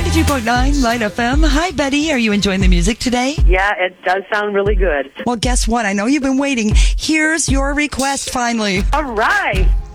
92.9 Light FM. Hi, Betty. Are you enjoying the music today? Yeah, it does sound really good. Well, guess what? I know you've been waiting. Here's your request finally. All right.